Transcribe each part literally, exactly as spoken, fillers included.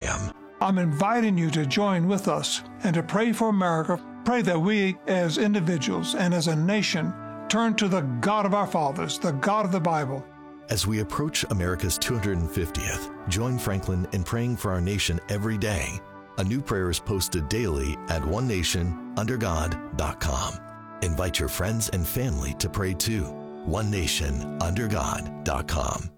M. I'm inviting you to join with us and to pray for America. Pray that we as individuals and as a nation turn to the God of our fathers, the God of the Bible. As we approach America's two hundred fiftieth, join Franklin in praying for our nation every day. A new prayer is posted daily at one nation under god dot com. Invite your friends and family to pray too. one nation under god dot com.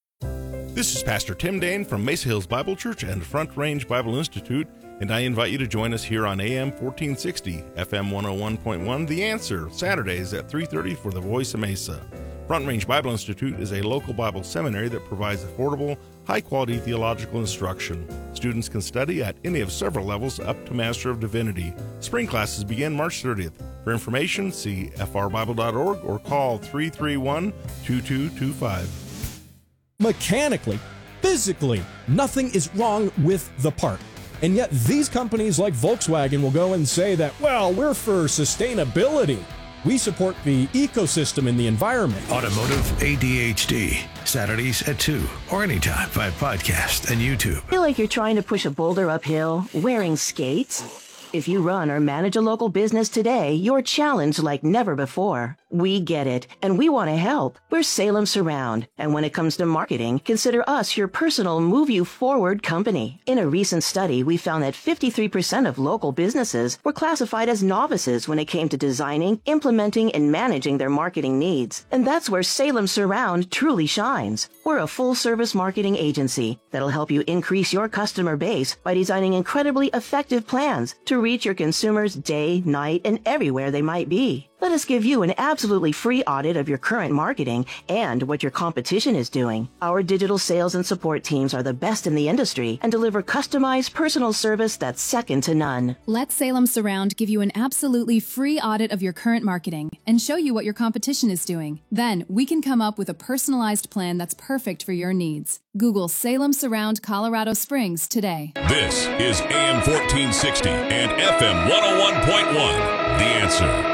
This is Pastor Tim Dane from Mesa Hills Bible Church and Front Range Bible Institute, and I invite you to join us here on A M fourteen sixty, F M one oh one point one, The Answer, Saturdays at three thirty for the Voice of Mesa. Front Range Bible Institute is a local Bible seminary that provides affordable, high-quality theological instruction. Students can study at any of several levels up to Master of Divinity. Spring classes begin March thirtieth. For information, see f r bible dot org or call three three one, two two two five. Mechanically, physically, nothing is wrong with the part. And yet these companies like Volkswagen will go and say that, well, we're for sustainability. We support the ecosystem and the environment. Automotive A D H D, Saturdays at two or anytime via podcast and YouTube. Feel like you're trying to push a boulder uphill wearing skates? If you run or manage a local business today, you're challenged like never before. We get it, and we want to help. We're Salem Surround, and when it comes to marketing, consider us your personal Move You Forward company. In a recent study, we found that fifty-three percent of local businesses were classified as novices when it came to designing, implementing, and managing their marketing needs. And that's where Salem Surround truly shines. We're a full-service marketing agency that'll help you increase your customer base by designing incredibly effective plans to reach your consumers day, night, and everywhere they might be. Let us give you an absolutely free audit of your current marketing and what your competition is doing. Our digital sales and support teams are the best in the industry and deliver customized personal service that's second to none. Let Salem Surround give you an absolutely free audit of your current marketing and show you what your competition is doing. Then we can come up with a personalized plan that's perfect for your needs. Google Salem Surround Colorado Springs today. This is A M fourteen sixty and F M one oh one point one, The Answer.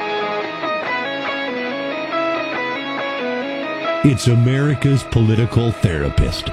It's America's political therapist.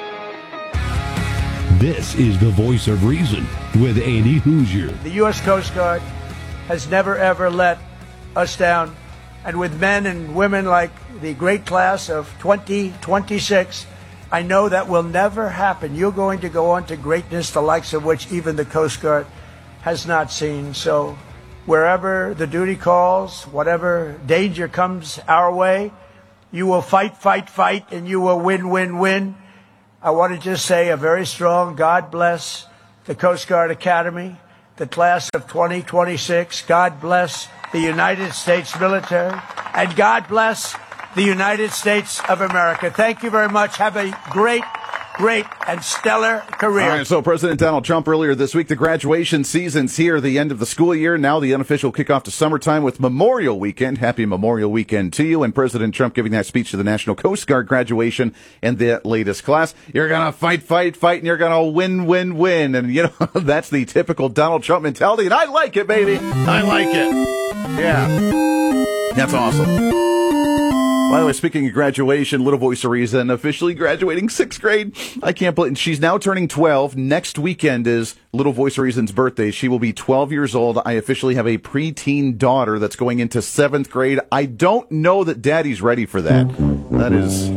This is the Voice of Reason with Andy Hoosier. The U S Coast Guard has never, ever let us down. And with men and women like the great class of twenty twenty-six, I know that will never happen. You're going to go on to greatness, the likes of which even the Coast Guard has not seen. So wherever the duty calls, whatever danger comes our way, you will fight, fight, fight, and you will win, win, win. I want to just say a very strong God bless the Coast Guard Academy, the class of twenty twenty-six. God bless the United States military, and God bless the United States of America. Thank you very much. Have a great, great and stellar career. All right, so President Donald Trump earlier this week, the graduation season's here, the end of the school year, now the unofficial kickoff to summertime with Memorial Weekend. Happy Memorial Weekend to you. And President Trump giving that speech to the National Coast Guard graduation and the latest class. You're going to fight, fight, fight, and you're going to win, win, win. And, you know, that's the typical Donald Trump mentality, and I like it, baby. I like it. Yeah. That's awesome. By the way, speaking of graduation, Little Voice of Reason officially graduating sixth grade. I can't believe she's now turning twelve. Next weekend is Little Voice of Reason's birthday. She will be twelve years old. I officially have a preteen daughter that's going into seventh grade. I don't know that Daddy's ready for that. That is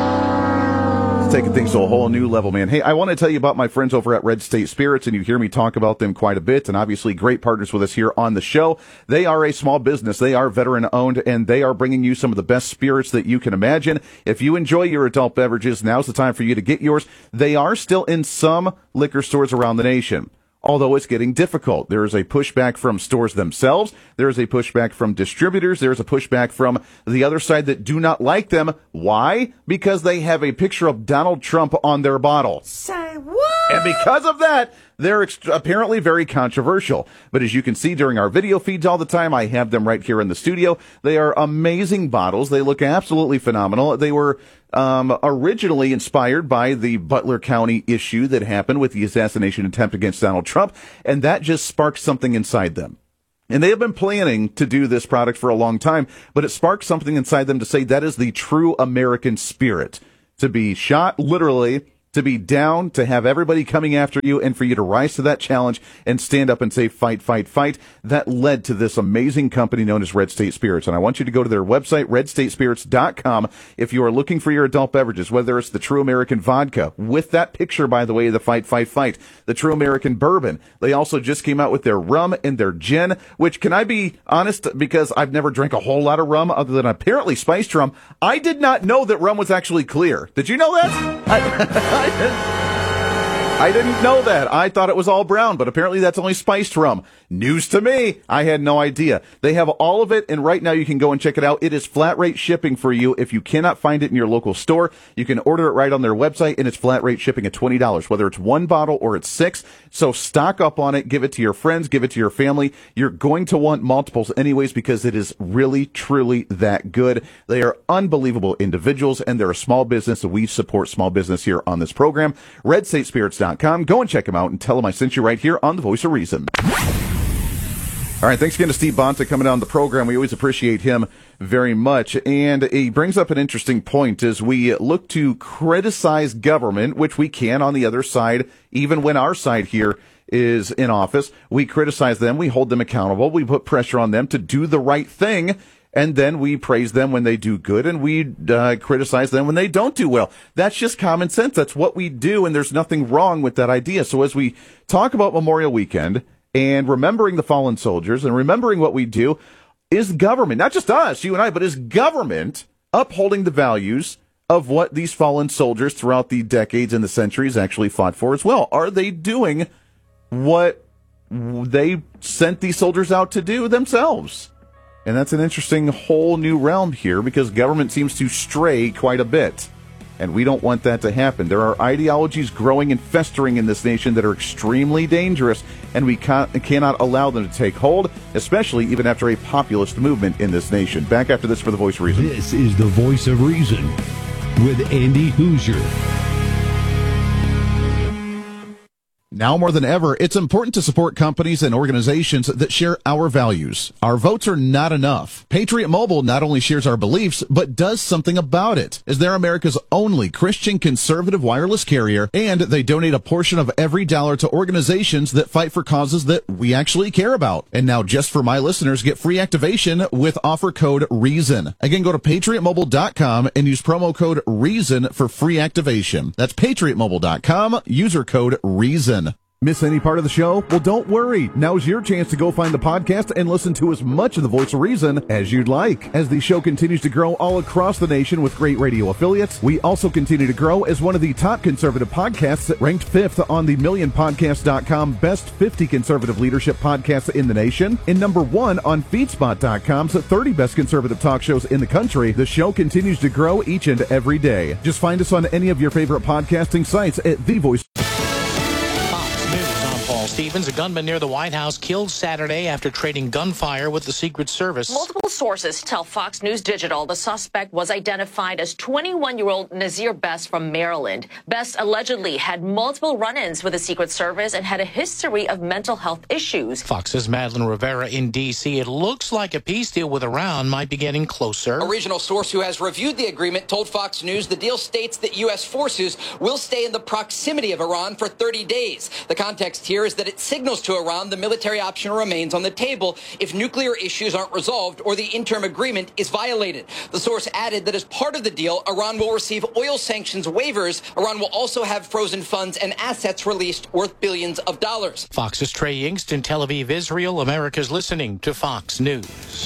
taking things to a whole new level, man. Hey, I want to tell you about my friends over at Red State Spirits, and you hear me talk about them quite a bit, and obviously great partners with us here on the show. They are a small business. They are veteran-owned, and they are bringing you some of the best spirits that you can imagine. If you enjoy your adult beverages, now's the time for you to get yours. They are still in some liquor stores around the nation, although it's getting difficult. There is a pushback from stores themselves. There is a pushback from distributors. There is a pushback from the other side that do not like them. Why? Because they have a picture of Donald Trump on their bottle. Say what? And because of that, they're ex- apparently very controversial. But as you can see during our video feeds all the time, I have them right here in the studio. They are amazing bottles. They look absolutely phenomenal. They were um, originally inspired by the Butler County issue that happened with the assassination attempt against Donald Trump, and that just sparked something inside them. And they have been planning to do this product for a long time, but it sparked something inside them to say that is the true American spirit. To be shot literally to be down, to have everybody coming after you, and for you to rise to that challenge and stand up and say, fight, fight, fight. That led to this amazing company known as Red State Spirits. And I want you to go to their website, red state spirits dot com, if you are looking for your adult beverages, whether it's the True American Vodka, with that picture, by the way, the fight, fight, fight, the True American Bourbon. They also just came out with their rum and their gin, which, can I be honest, because I've never drank a whole lot of rum other than apparently spiced rum, I did not know that rum was actually clear. Did you know that? I, I didn't know that. I thought it was all brown, but apparently that's only spiced rum. News to me. I had no idea. They have all of it, and right now you can go and check it out. It is flat rate shipping for you. If you cannot find it in your local store, you can order it right on their website, and it's flat rate shipping at twenty dollars, whether it's one bottle or it's six. So stock up on it. Give it to your friends. Give it to your family. You're going to want multiples anyways because it is really, truly that good. They are unbelievable individuals, and they're a small business, and we support small business here on this program. red state spirits dot com. Go and check them out and tell them I sent you right here on The Voice of Reason. All right, thanks again to Steve Bonta coming on the program. We always appreciate him very much. And he brings up an interesting point as we look to criticize government, which we can on the other side, even when our side here is in office. We criticize them, we hold them accountable, we put pressure on them to do the right thing, and then we praise them when they do good, and we uh, criticize them when they don't do well. That's just common sense. That's what we do, and there's nothing wrong with that idea. So as we talk about Memorial Weekend, and remembering the fallen soldiers and remembering what we do, is government, not just us, you and I, but is government upholding the values of what these fallen soldiers throughout the decades and the centuries actually fought for as well? Are they doing what they sent these soldiers out to do themselves? And that's an interesting whole new realm here because government seems to stray quite a bit. And we don't want that to happen. There are ideologies growing and festering in this nation that are extremely dangerous, and we cannot allow them to take hold, especially even after a populist movement in this nation. Back after this for The Voice of Reason. This is The Voice of Reason with Andy Hoosier. Now more than ever, it's important to support companies and organizations that share our values. Our votes are not enough. Patriot Mobile not only shares our beliefs, but does something about it, as they're America's only Christian conservative wireless carrier, and they donate a portion of every dollar to organizations that fight for causes that we actually care about. And now, just for my listeners, get free activation with offer code REASON. Again, go to patriot mobile dot com and use promo code REASON for free activation. That's patriot mobile dot com, user code REASON. Miss any part of the show? Well, don't worry. Now's your chance to go find the podcast and listen to as much of The Voice of Reason as you'd like. As the show continues to grow all across the nation with great radio affiliates, we also continue to grow as one of the top conservative podcasts, ranked fifth on the million podcast dot com Best fifty Conservative Leadership Podcasts in the nation, and number one on feedspot dot com's thirty Best Conservative Talk Shows in the country. The show continues to grow each and every day. Just find us on any of your favorite podcasting sites at The Voice. Stevens, a gunman near the White House, killed Saturday after trading gunfire with the Secret Service. Multiple sources tell Fox News Digital the suspect was identified as twenty-one-year-old Nazir Best from Maryland. Best allegedly had multiple run-ins with the Secret Service and had a history of mental health issues. Fox's Madeline Rivera in D C It looks like a peace deal with Iran might be getting closer. A regional source who has reviewed the agreement told Fox News the deal states that U S forces will stay in the proximity of Iran for thirty days. The context here is that it signals to Iran the military option remains on the table if nuclear issues aren't resolved or the interim agreement is violated. The source added that as part of the deal, Iran will receive oil sanctions waivers. Iran will also have frozen funds and assets released worth billions of dollars. Fox's Trey Yingst in Tel Aviv, Israel. America's listening to Fox News.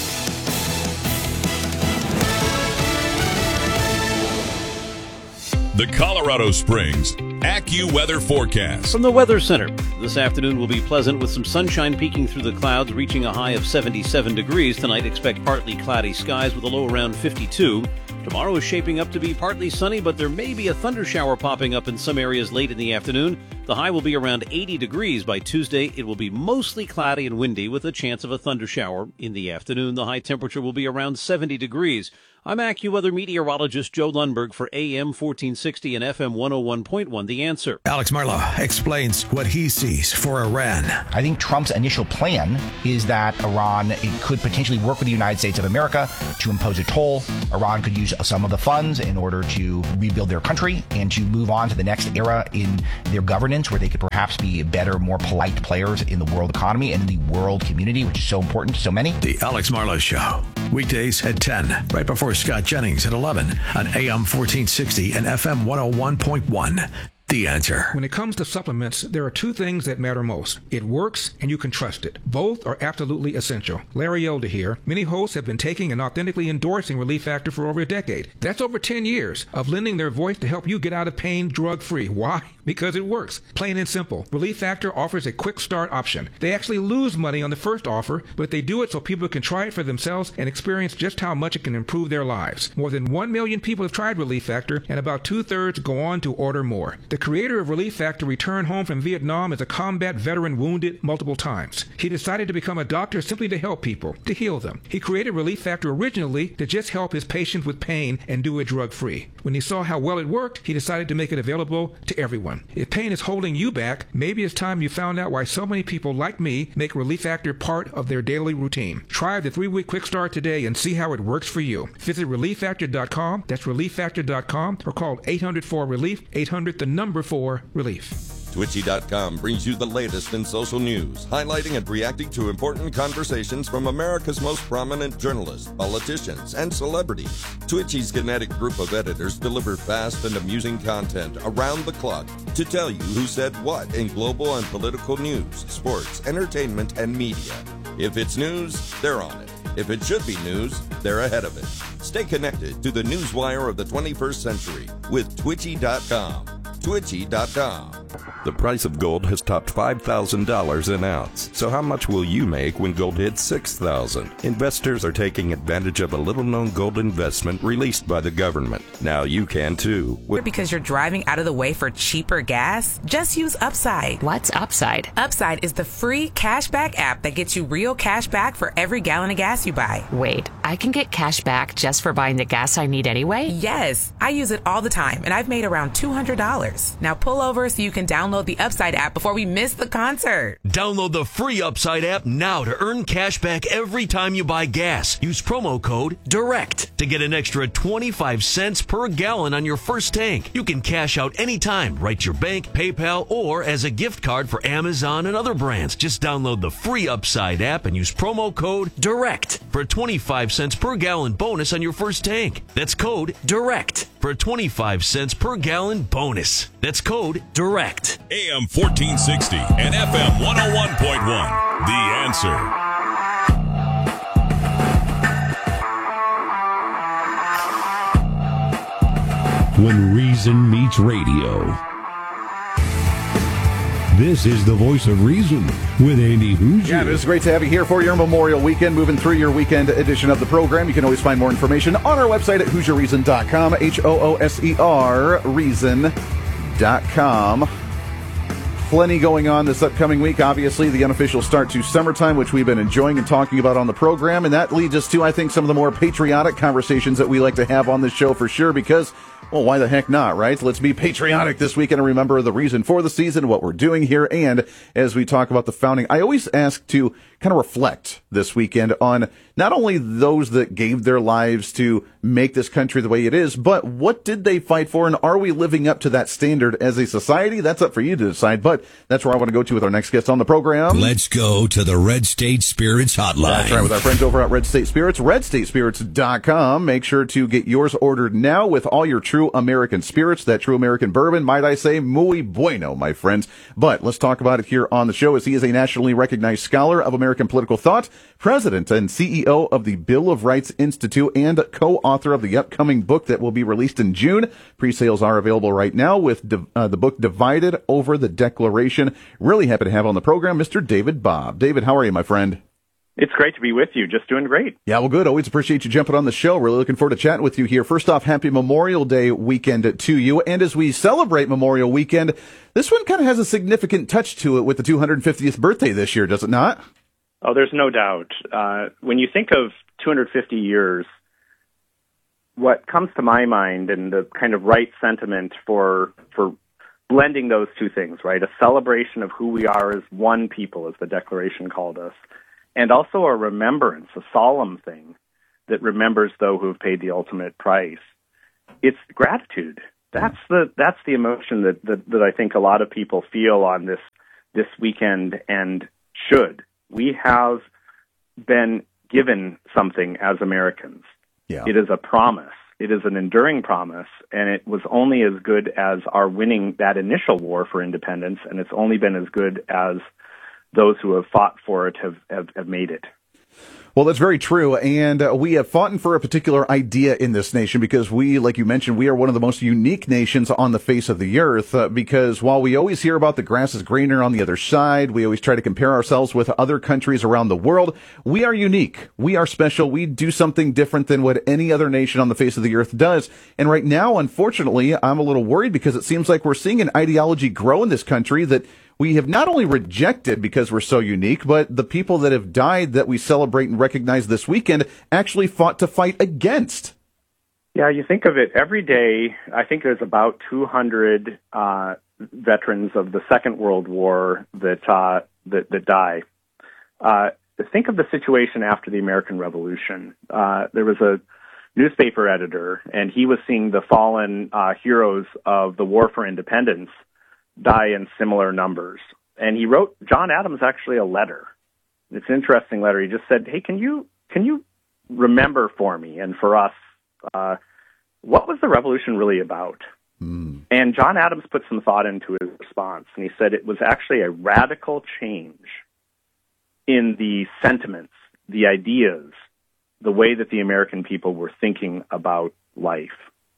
The Colorado Springs AccuWeather forecast. From the Weather Center, this afternoon will be pleasant with some sunshine peeking through the clouds, reaching a high of seventy-seven degrees. Tonight, expect partly cloudy skies with a low around fifty-two. Tomorrow is shaping up to be partly sunny, but there may be a thunder shower popping up in some areas late in the afternoon. The high will be around eighty degrees by Tuesday. It will be mostly cloudy and windy with a chance of a thunder shower. In the afternoon, the high temperature will be around seventy degrees. I'm AccuWeather meteorologist Joe Lundberg for A M fourteen sixty and F M one oh one point one, The Answer. Alex Marlow explains what he sees for Iran. I think Trump's initial plan is that Iran it could potentially work with the United States of America to impose a toll. Iran could use some of the funds in order to rebuild their country and to move on to the next era in their governance, where they could perhaps be better, more polite players in the world economy and in the world community, which is so important to so many. The Alex Marlow Show, weekdays at ten, right before Scott Jennings at eleven on A M fourteen sixty and F M one oh one point one. The Answer. When it comes to supplements, there are two things that matter most. It works and you can trust it. Both are absolutely essential. Larry Elder here. Many hosts have been taking and authentically endorsing Relief Factor for over a decade. That's over ten years of lending their voice to help you get out of pain drug-free. Why? Because it works. Plain and simple. Relief Factor offers a quick start option. They actually lose money on the first offer, but they do it so people can try it for themselves and experience just how much it can improve their lives. More than one million people have tried Relief Factor, and about two-thirds go on to order more. The creator of Relief Factor returned home from Vietnam as a combat veteran wounded multiple times. He decided to become a doctor simply to help people, to heal them. He created Relief Factor originally to just help his patients with pain and do it drug-free. When he saw how well it worked, he decided to make it available to everyone. If pain is holding you back, maybe it's time you found out why so many people like me make Relief Factor part of their daily routine. Try the three-week quick start today and see how it works for you. Visit relief factor dot com, that's relief factor dot com, or call eight hundred four relief, eight hundred the number four relief. Twitchy dot com brings you the latest in social news, highlighting and reacting to important conversations from America's most prominent journalists, politicians, and celebrities. Twitchy's kinetic group of editors deliver fast and amusing content around the clock to tell you who said what in global and political news, sports, entertainment, and media. If it's news, they're on it. If it should be news, they're ahead of it. Stay connected to the newswire of the twenty-first century with Twitchy dot com. Twitchy dot com. The price of gold has topped five thousand dollars an ounce. So how much will you make when gold hits six thousand dollars? Investors are taking advantage of a little-known gold investment released by the government. Now you can too. With- because you're driving out of the way for cheaper gas? Just use Upside. What's Upside? Upside is the free cashback app that gets you real cash back for every gallon of gas you buy. Wait, I can get cash back just for buying the gas I need anyway? Yes, I use it all the time, and I've made around two hundred dollars. Now pull over so you can download the Upside app before we miss the concert. Download the free Upside app now to earn cash back every time you buy gas. Use promo code DIRECT to get an extra twenty-five cents per gallon on your first tank. You can cash out anytime, right to your bank, PayPal, or as a gift card for Amazon and other brands. Just download the free Upside app and use promo code DIRECT for a twenty-five cents per gallon bonus on your first tank. That's code DIRECT for a twenty-five cents per gallon bonus. That's code DIRECT. A M fourteen sixty and F M one oh one point one. The Answer. When reason meets radio. This is the voice of reason with Andy Hoosier. Yeah, it is great to have you here for your Memorial Weekend. Moving through your weekend edition of the program. You can always find more information on our website at hoosier reason dot com, H O O S E R, reason dot com. Plenty going on this upcoming week. Obviously, the unofficial start to summertime, which we've been enjoying and talking about on the program. And that leads us to, I think, some of the more patriotic conversations that we like to have on this show for sure, because, well, why the heck not, right? Let's be patriotic this weekend and remember the reason for the season, what we're doing here. And as we talk about the founding, I always ask to kind of reflect this weekend on not only those that gave their lives to make this country the way it is, but what did they fight for, and are we living up to that standard as a society? That's up for you to decide, but that's where I want to go to with our next guest on the program. Let's go to the Red State Spirits Hotline. That's right, with our friends over at Red State Spirits, red state spirits dot com. Make sure to get yours ordered now with all your true American spirits, that true American bourbon, might I say, muy bueno, my friends. But let's talk about it here on the show, as he is a nationally recognized scholar of American political thought, president and C E O of the Bill of Rights Institute, and co-author of the upcoming book that will be released in June. Pre-sales are available right now with uh, the book Divided Over the Declaration. Really happy to have on the program Mister David Bobb. David, how are you, my friend? It's great to be with you. Just doing great. Yeah, well, good. Always appreciate you jumping on the show. Really looking forward to chatting with you here. First off, happy Memorial Day weekend to you. And as we celebrate Memorial Weekend, this one kind of has a significant touch to it with the two hundred fiftieth birthday this year, does it not? Oh, there's no doubt. Uh, when you think of two hundred fifty years, what comes to my mind and the kind of right sentiment for for blending those two things, right? A celebration of who we are as one people, as the Declaration called us, and also a remembrance, a solemn thing that remembers those who have paid the ultimate price. It's gratitude. That's the that's the emotion that, that, that I think a lot of people feel on this this weekend and should. We have been given something as Americans. Yeah. It is a promise. It is an enduring promise, and it was only as good as our winning that initial war for independence, and it's only been as good as those who have fought for it have, have, have made it. Well, that's very true, and uh, we have fought for a particular idea in this nation because we, like you mentioned, we are one of the most unique nations on the face of the earth uh, because while we always hear about the grass is greener on the other side, we always try to compare ourselves with other countries around the world, we are unique. We are special. We do something different than what any other nation on the face of the earth does. And right now, unfortunately, I'm a little worried because it seems like we're seeing an ideology grow in this country that we have not only rejected because we're so unique, but the people that have died that we celebrate and recognize this weekend actually fought to fight against. Yeah, you think of it every day. I think there's about two hundred uh, veterans of the Second World War that uh, that, that die. Uh, think of the situation after the American Revolution. Uh, there was a newspaper editor, and he was seeing the fallen uh, heroes of the War for Independence die in similar numbers. And he wrote John Adams actually a letter. It's an interesting letter. He just said, hey, can you can you remember for me and for us, uh, what was the revolution really about? Mm. And John Adams put some thought into his response, and he said it was actually a radical change in the sentiments, the ideas, the way that the American people were thinking about life.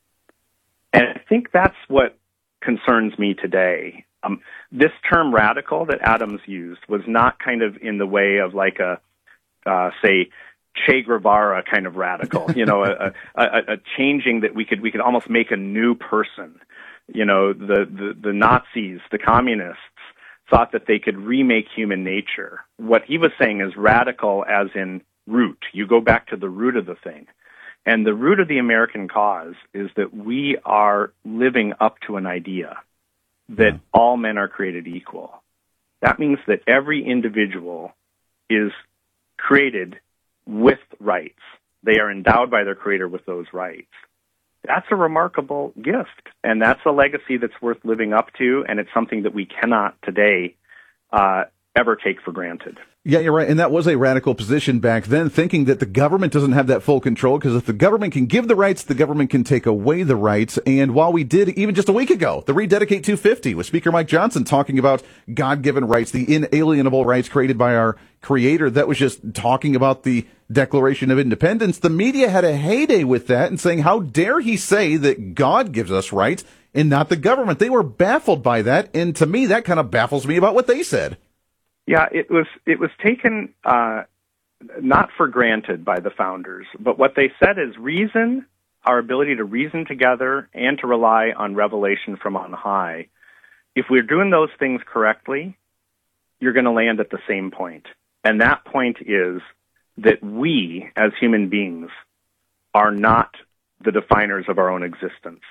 And I think that's what concerns me today. Um, this term radical that Adams used was not kind of in the way of like a, uh, say, Che Guevara kind of radical, you know, a, a, a changing that we could we could almost make a new person. You know, the, the, the Nazis, the communists thought that they could remake human nature. What he was saying is radical as in root. You go back to the root of the thing. And the root of the American cause is that we are living up to an idea that all men are created equal. That means that every individual is created with rights. They are endowed by their Creator with those rights. That's a remarkable gift, and that's a legacy that's worth living up to, and it's something that we cannot today uh, ever take for granted. Yeah, you're right. And that was a radical position back then, thinking that the government doesn't have that full control, because if the government can give the rights, the government can take away the rights. And while we did, even just a week ago, the Rededicate two fifty with Speaker Mike Johnson talking about God-given rights, the inalienable rights created by our Creator, that was just talking about the Declaration of Independence. The media had a heyday with that and saying, how dare he say that God gives us rights and not the government? They were baffled by that. And to me, that kind of baffles me about what they said. Yeah, it was it was taken uh, not for granted by the founders, but what they said is reason, our ability to reason together and to rely on revelation from on high. If we're doing those things correctly, you're going to land at the same point. And that point is that we, as human beings, are not the definers of our own existence,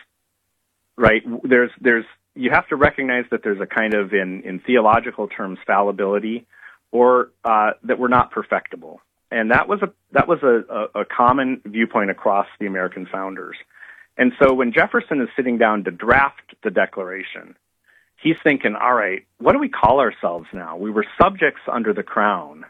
right? There's there's you have to recognize that there's a kind of, in, in theological terms, fallibility, or uh, that we're not perfectible. And that was a that was a, a, a common viewpoint across the American founders. And so when Jefferson is sitting down to draft the Declaration, he's thinking, all right, what do we call ourselves now? We were subjects under the crown.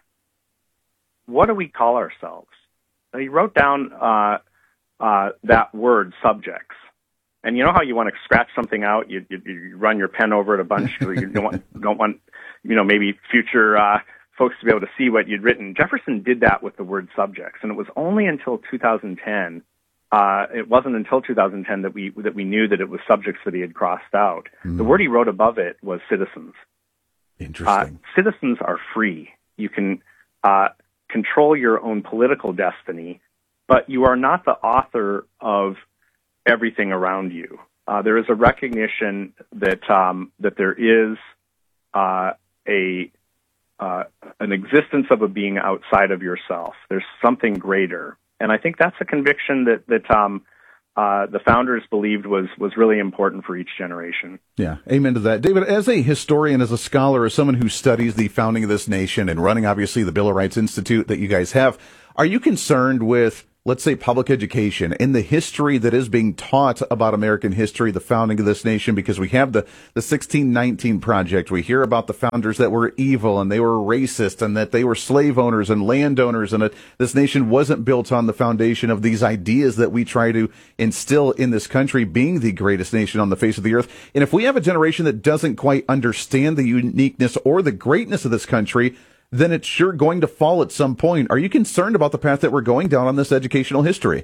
What do we call ourselves? He wrote down uh, uh, that word, subjects. And you know how you want to scratch something out? You, you, you run your pen over it a bunch. You don't want, don't want, you know, maybe future uh, folks to be able to see what you'd written. Jefferson did that with the word subjects, and it was only until two thousand ten. Uh, it wasn't until two thousand ten that we that we knew that it was subjects that he had crossed out. Mm. The word he wrote above it was citizens. Interesting. Uh, citizens are free. You can uh, control your own political destiny, but you are not the author of everything around you. Uh, there is a recognition that um, that there is uh, a uh, an existence of a being outside of yourself. There's something greater, and I think that's a conviction that that um, uh, the founders believed was was really important for each generation. Yeah, amen to that. David, as a historian, as a scholar, as someone who studies the founding of this nation and running, obviously, the Bill of Rights Institute that you guys have, are you concerned with, let's say, public education and the history that is being taught about American history, the founding of this nation? Because we have the, the sixteen nineteen Project. We hear about the founders that were evil and they were racist and that they were slave owners and landowners, and that this nation wasn't built on the foundation of these ideas that we try to instill in this country, being the greatest nation on the face of the earth. And if we have a generation that doesn't quite understand the uniqueness or the greatness of this country, then it's sure going to fall at some point. Are you concerned about the path that we're going down on this educational history?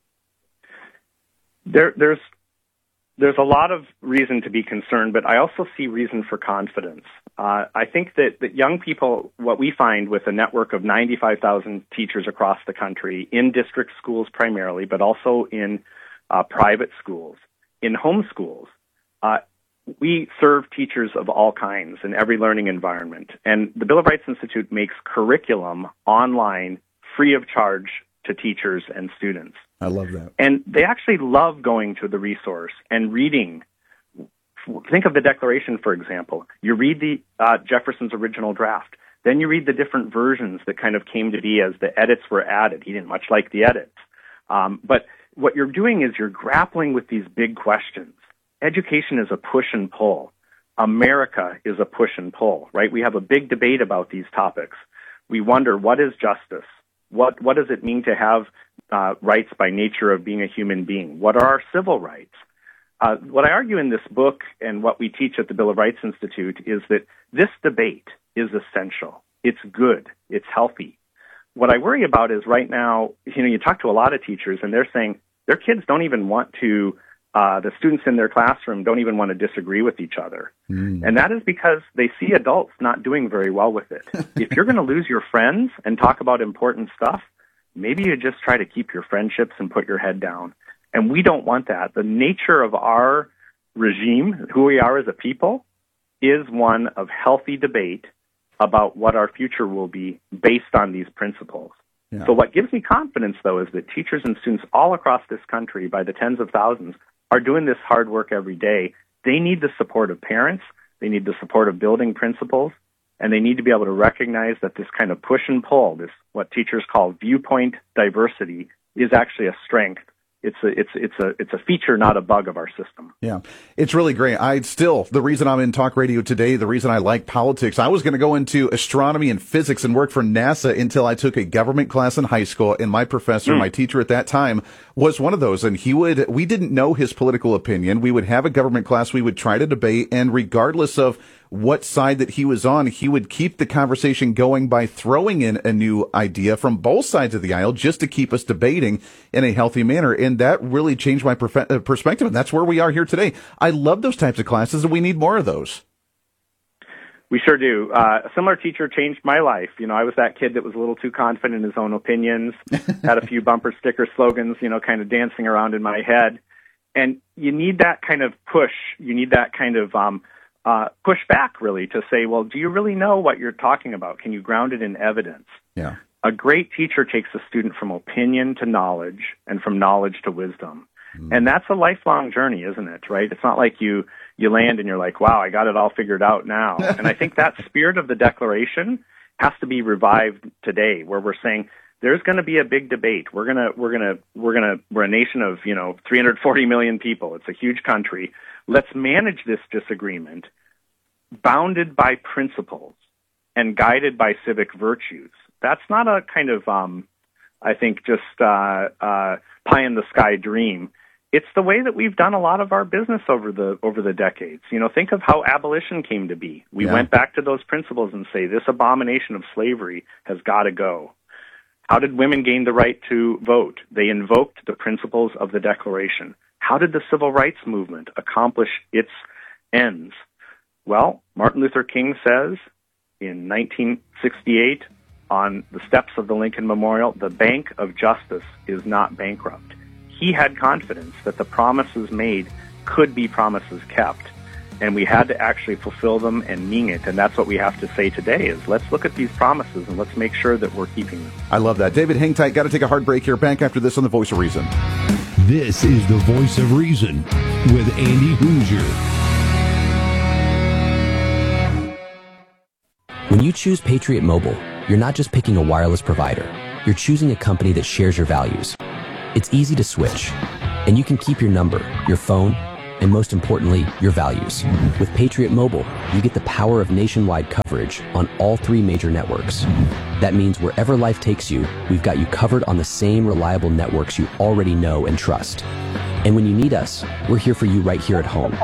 There, there's there's a lot of reason to be concerned, but I also see reason for confidence. Uh, I think that, that young people, what we find with a network of ninety-five thousand teachers across the country, in district schools primarily, but also in uh, private schools, in home schools, uh, we serve teachers of all kinds in every learning environment. And the Bill of Rights Institute makes curriculum online free of charge to teachers and students. I love that. And they actually love going to the resource and reading. Think of the Declaration, for example. You read the uh, Jefferson's original draft. Then you read the different versions that kind of came to be as the edits were added. He didn't much like the edits. Um, but what you're doing is you're grappling with these big questions. Education is a push and pull. America is a push and pull, right? We have a big debate about these topics. We wonder, what is justice? What what does it mean to have uh, rights by nature of being a human being? What are our civil rights? Uh, what I argue in this book and what we teach at the Bill of Rights Institute is that this debate is essential. It's good. It's healthy. What I worry about is right now, you know, you talk to a lot of teachers and they're saying their kids don't even want to Uh, the students in their classroom don't even want to disagree with each other. Mm. And that is because they see adults not doing very well with it. If you're going to lose your friends and talk about important stuff, maybe you just try to keep your friendships and put your head down. And we don't want that. The nature of our regime, who we are as a people, is one of healthy debate about what our future will be based on these principles. Yeah. So what gives me confidence, though, is that teachers and students all across this country, by the tens of thousands, are doing this hard work every day. They need the support of parents, they need the support of building principals, and they need to be able to recognize that this kind of push and pull, this what teachers call viewpoint diversity, is actually a strength. It's a it's it's a it's a feature, not a bug of our system. Yeah, it's really great. I still the reason I'm in talk radio today, the reason I like politics. I was going to go into astronomy and physics and work for NASA until I took a government class in high school, and my professor, mm. my teacher at that time, was one of those. And he would we didn't know his political opinion. We would have a government class. We would try to debate, and regardless of what side that he was on, he would keep the conversation going by throwing in a new idea from both sides of the aisle just to keep us debating in a healthy manner. And that really changed my perfe- uh, perspective. And that's where we are here today. I love those types of classes, and we need more of those. We sure do. Uh, a similar teacher changed my life. You know, I was that kid that was a little too confident in his own opinions, had a few bumper sticker slogans, you know, kind of dancing around in my head. And you need that kind of push. You need that kind of, um, Uh, push back, really, to say, well, do you really know what you're talking about? Can you ground it in evidence? Yeah. A great teacher takes a student from opinion to knowledge and from knowledge to wisdom. Mm. And that's a lifelong journey, isn't it, right? It's not like you, you land and you're like, wow, I got it all figured out now. And I think that spirit of the Declaration has to be revived today, where we're saying there's going to be a big debate. We're going to, we're going to, we're going to, we're a nation of, you know, three hundred forty million people. It's a huge country. Let's manage this disagreement bounded by principles and guided by civic virtues. That's not a kind of, um, I think, just uh, uh, pie-in-the-sky dream. It's the way that we've done a lot of our business over the over the decades. You know, think of how abolition came to be. We yeah. went back to those principles and say, this abomination of slavery has got to go. How did women gain the right to vote? They invoked the principles of the Declaration. How did the civil rights movement accomplish its ends? Well, Martin Luther King says in nineteen sixty-eight, on the steps of the Lincoln Memorial, the Bank of Justice is not bankrupt. He had confidence that the promises made could be promises kept, and we had to actually fulfill them and mean it. And that's what we have to say today is let's look at these promises and let's make sure that we're keeping them. I love that. David, hang tight. Got to take a hard break here. Back after this on The Voice of Reason. This is The Voice of Reason with Andy Hoosier. When you choose Patriot Mobile, you're not just picking a wireless provider. You're choosing a company that shares your values. It's easy to switch, and you can keep your number, your phone, and most importantly, your values. With Patriot Mobile, you get the power of nationwide coverage on all three major networks. That means wherever life takes you, we've got you covered on the same reliable networks you already know and trust. And when you need us, we're here for you right here at home.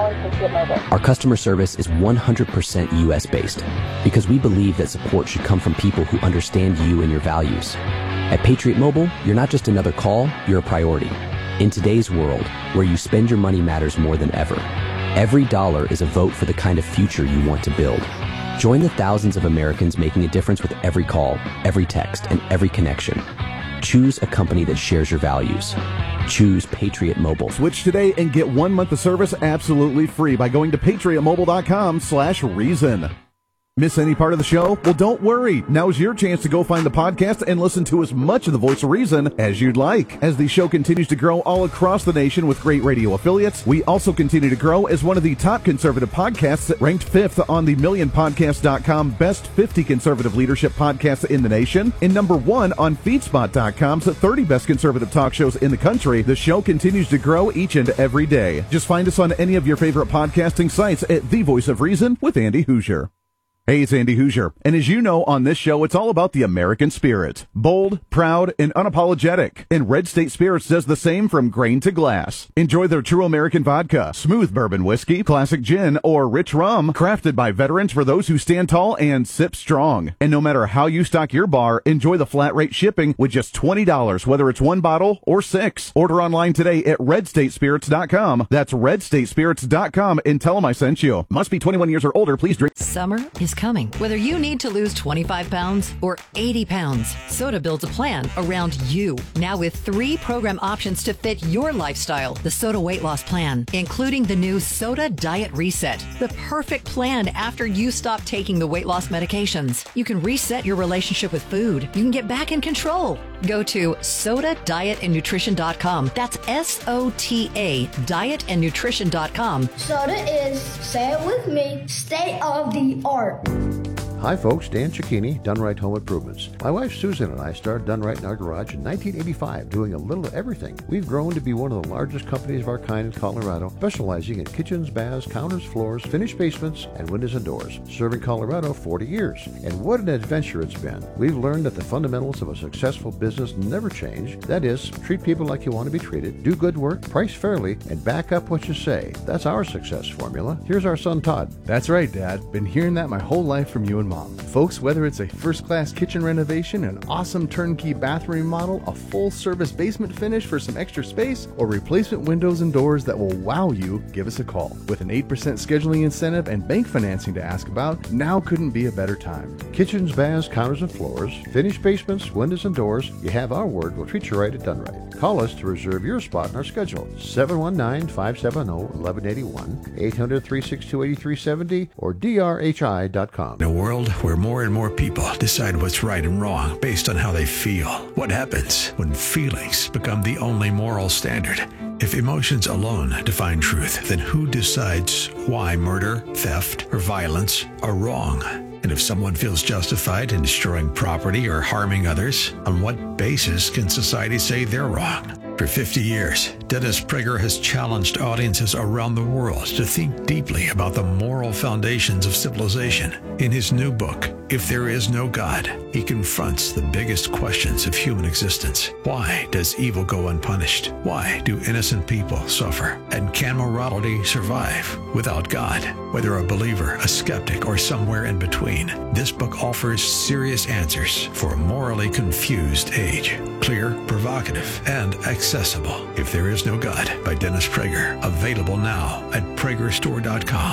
Our customer service is one hundred percent U S based because we believe that support should come from people who understand you and your values. At Patriot Mobile, you're not just another call, you're a priority. In today's world, where you spend your money matters more than ever, every dollar is a vote for the kind of future you want to build. Join the thousands of Americans making a difference with every call, every text, and every connection. Choose a company that shares your values. Choose Patriot Mobile. Switch today and get one month of service absolutely free by going to patriotmobile.com slash reason. Miss any part of the show? Well, don't worry. Now's your chance to go find the podcast and listen to as much of The Voice of Reason as you'd like. As the show continues to grow all across the nation with great radio affiliates, we also continue to grow as one of the top conservative podcasts, ranked fifth on the million podcast dot com Best fifty Conservative Leadership Podcasts in the nation, and number one on feedspot dot com's thirty Best Conservative Talk Shows in the country. The show continues to grow each and every day. Just find us on any of your favorite podcasting sites at The Voice of Reason with Andy Hoosier. Hey, it's Andy Hoosier, and as you know, on this show, it's all about the American spirit. Bold, proud, and unapologetic. And Red State Spirits does the same from grain to glass. Enjoy their true American vodka, smooth bourbon whiskey, classic gin, or rich rum, crafted by veterans for those who stand tall and sip strong. And no matter how you stock your bar, enjoy the flat rate shipping with just twenty dollars, whether it's one bottle or six. Order online today at red state spirits dot com. That's red state spirits dot com, and tell them I sent you. Must be twenty-one years or older. Please drink. Summer is coming. Whether you need to lose twenty-five pounds or eighty pounds, Soda builds a plan around you. Now with three program options to fit your lifestyle. The Soda Weight Loss Plan, including the new Soda Diet Reset, the perfect plan after you stop taking the weight loss medications. You can reset your relationship with food. You can get back in control. Go to soda diet and nutrition dot com. That's S O T A, diet and nutrition dot com. Soda is, say it with me, state of the art. Hi folks, Dan Cicchini, Done Right Home Improvements. My wife Susan and I started Done Right in our garage in nineteen eighty-five, doing a little of everything. We've grown to be one of the largest companies of our kind in Colorado, specializing in kitchens, baths, counters, floors, finished basements, and windows and doors. Serving Colorado forty years. And what an adventure it's been. We've learned that the fundamentals of a successful business never change. That is, treat people like you want to be treated, do good work, price fairly, and back up what you say. That's our success formula. Here's our son Todd. That's right, Dad. Been hearing that my whole life from you and Mom. Folks, whether it's a first-class kitchen renovation, an awesome turnkey bathroom remodel, a full-service basement finish for some extra space, or replacement windows and doors that will wow you, give us a call. With an eight percent scheduling incentive and bank financing to ask about, now couldn't be a better time. Kitchens, baths, counters, and floors, finished basements, windows, and doors, you have our word. We'll treat you right at Done Right. Call us to reserve your spot in our schedule. seven one nine, five seven zero, one one eight one, eight hundred, three six two, eight three seven zero, or D R H I dot com. In a world where more and more people decide what's right and wrong based on how they feel, what happens when feelings become the only moral standard? If emotions alone define truth, then who decides why murder, theft, or violence are wrong? And if someone feels justified in destroying property or harming others, on what basis can society say they're wrong? For fifty years, Dennis Prager has challenged audiences around the world to think deeply about the moral foundations of civilization. In his new book, If There Is No God, he confronts the biggest questions of human existence. Why does evil go unpunished? Why do innocent people suffer? And can morality survive without God? Whether a believer, a skeptic, or somewhere in between, this book offers serious answers for a morally confused age. Clear, provocative, and accessible. If There Is No God by Dennis Prager. Available now at prager store dot com.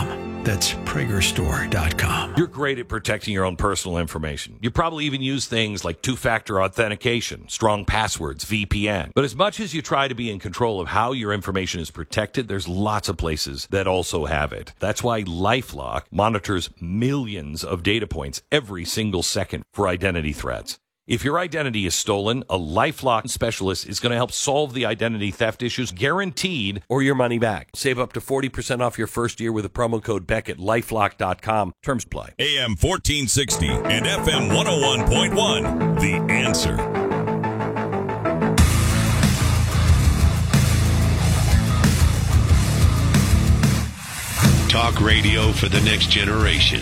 That's Prager Store dot com. You're great at protecting your own personal information. You probably even use things like two-factor authentication, strong passwords, V P N. But as much as you try to be in control of how your information is protected, there's lots of places that also have it. That's why LifeLock monitors millions of data points every single second for identity threats. If your identity is stolen, a LifeLock specialist is going to help solve the identity theft issues, guaranteed, or your money back. Save up to forty percent off your first year with a promo code Beck at lifelock dot com. Terms apply. A M fourteen sixty and F M one oh one point one. The Answer. Talk radio for the next generation.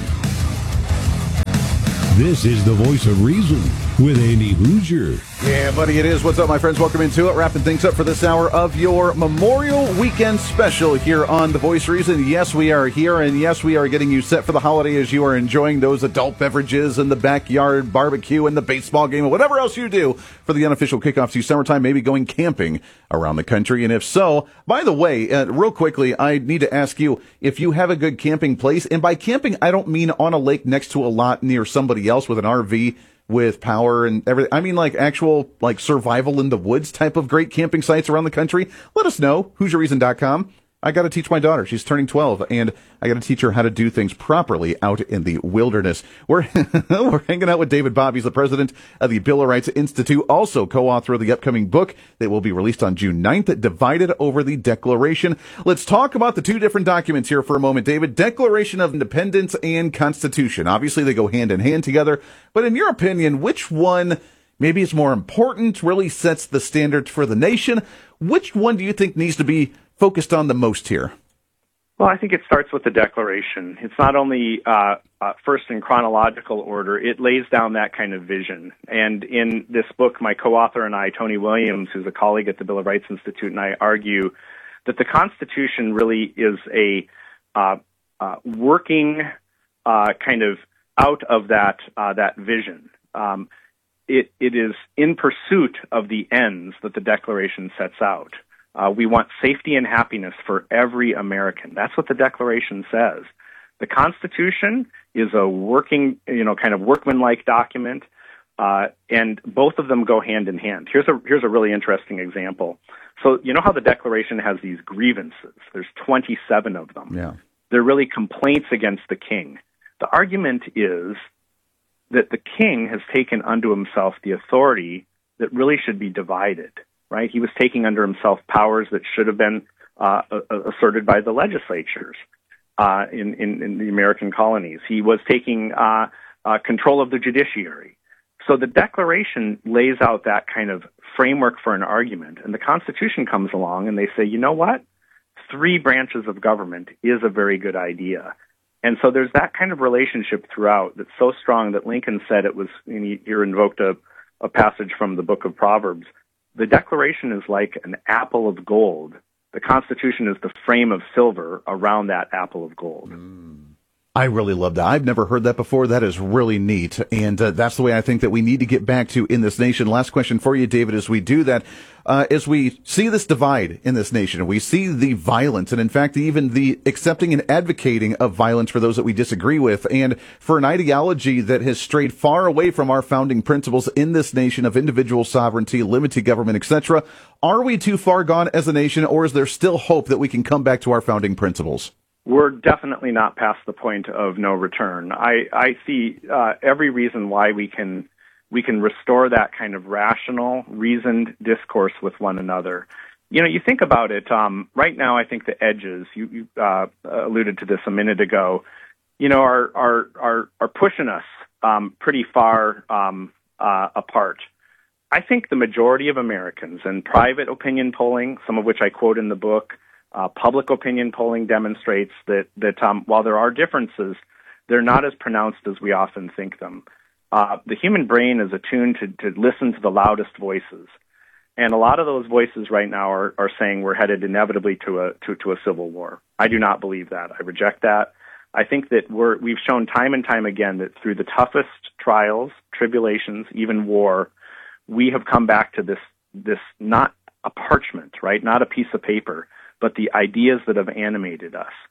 This is the Voice of Reason with Andy Hoosier. Yeah, buddy, it is. What's up, my friends? Welcome into it. Wrapping things up for this hour of your Memorial Weekend special here on The Voice of Reason. Yes, we are here, and yes, we are getting you set for the holiday as you are enjoying those adult beverages and the backyard barbecue and the baseball game and whatever else you do for the unofficial kickoff to summertime, maybe going camping around the country. And if so, by the way, uh, real quickly, I need to ask you if you have a good camping place. And by camping, I don't mean on a lake next to a lot near somebody else with an R V with power and everything. I mean like actual like survival in the woods type of great camping sites around the country. Let us know. Hoosier Reason dot com. I got to teach my daughter. She's turning twelve, and I got to teach her how to do things properly out in the wilderness. We're we're hanging out with David Bobb. He's the president of the Bill of Rights Institute, also co-author of the upcoming book that will be released on June ninth, Divided Over the Declaration. Let's talk about the two different documents here for a moment, David. Declaration of Independence and Constitution. Obviously, they go hand in hand together. But in your opinion, which one maybe is more important, really sets the standards for the nation? Which one do you think needs to be focused on the most here? Well, I think it starts with the Declaration. It's not only uh, uh, first in chronological order, it lays down that kind of vision. And in this book, my co-author and I, Tony Williams, who's a colleague at the Bill of Rights Institute, and I argue that the Constitution really is a uh, uh, working uh, kind of out of that uh, that vision. Um, it, it is in pursuit of the ends that the Declaration sets out. Uh, we want safety and happiness for every American. That's what the Declaration says. The Constitution is a working, you know, kind of workmanlike document, uh, and both of them go hand in hand. Here's a here's a really interesting example. So you know how the Declaration has these grievances? There's twenty-seven of them. Yeah. They're really complaints against the king. The argument is that the king has taken unto himself the authority that really should be divided. Right? He was taking under himself powers that should have been uh, asserted by the legislatures uh, in, in, in the American colonies. He was taking uh, uh, control of the judiciary. So the Declaration lays out that kind of framework for an argument, and the Constitution comes along and they say, you know what? Three branches of government is a very good idea. And so there's that kind of relationship throughout that's so strong that Lincoln said it was, and he here invoked a, a passage from the book of Proverbs. The Declaration is like an apple of gold. The Constitution is the frame of silver around that apple of gold. Mm. I really love that. I've never heard that before. That is really neat. And uh, that's the way I think that we need to get back to in this nation. Last question for you, David, as we do that. Uh, as we see this divide in this nation, we see the violence, and in fact, even the accepting and advocating of violence for those that we disagree with, and for an ideology that has strayed far away from our founding principles in this nation of individual sovereignty, limited government, et cetera. Are we too far gone as a nation, or is there still hope that we can come back to our founding principles? We're definitely not past the point of no return. I, I see uh, every reason why we can we can restore that kind of rational, reasoned discourse with one another. You know, you think about it, um, right now I think the edges, you, you uh, alluded to this a minute ago, you know, are are are, are pushing us um, pretty far um, uh, apart. I think the majority of Americans, and private opinion polling, some of which I quote in the book, Uh, public opinion polling demonstrates that, that um, while there are differences, they're not as pronounced as we often think them. Uh, the human brain is attuned to, to listen to the loudest voices. And a lot of those voices right now are, are saying we're headed inevitably to a, to, to a civil war. I do not believe that. I reject that. I think that we're, we've shown time and time again that through the toughest trials, tribulations, even war, we have come back to this, this not a parchment, right? Not a piece of paper, but the ideas that have animated us.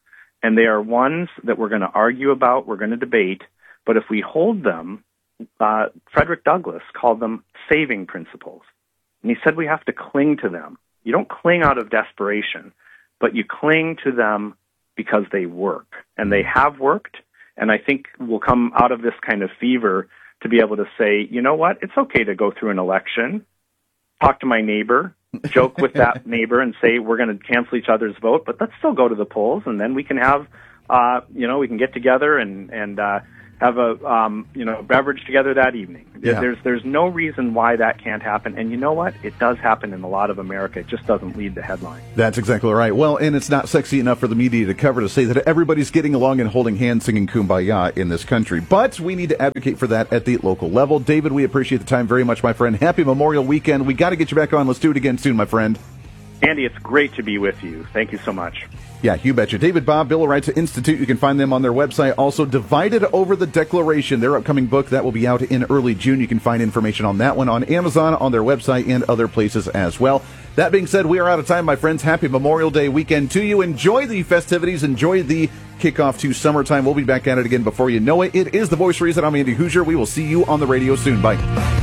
and they are ones that we're going to argue about, we're going to debate, but if we hold them, uh, Frederick Douglass called them saving principles. And he said we have to cling to them. You don't cling out of desperation, but you cling to them because they work. And they have worked, and I think we'll come out of this kind of fever to be able to say, you know what, it's okay to go through an election, talk to my neighbor, joke with that neighbor and say we're going to cancel each other's vote, but let's still go to the polls, and then we can have, uh, you know, we can get together and, and uh, have a, um, you know, beverage together that evening. Yeah. There's there's no reason why that can't happen. And you know what? It does happen in a lot of America. It just doesn't lead the headline. That's exactly right. Well, and it's not sexy enough for the media to cover to say that everybody's getting along and holding hands singing Kumbaya in this country. But we need to advocate for that at the local level. David, we appreciate the time very much, my friend. Happy Memorial Weekend. We got to get you back on. Let's do it again soon, my friend. Andy, it's great to be with you. Thank you so much. Yeah, you betcha. David Bobb, Bill of Rights Institute. You can find them on their website. Also, Divided Over the Declaration, their upcoming book, that will be out in early June. You can find information on that one on Amazon, on their website, and other places as well. That being said, we are out of time, my friends. Happy Memorial Day weekend to you. Enjoy the festivities. Enjoy the kickoff to summertime. We'll be back at it again before you know it. It is The Voice of Reason. I'm Andy Hoosier. We will see you on the radio soon. Bye.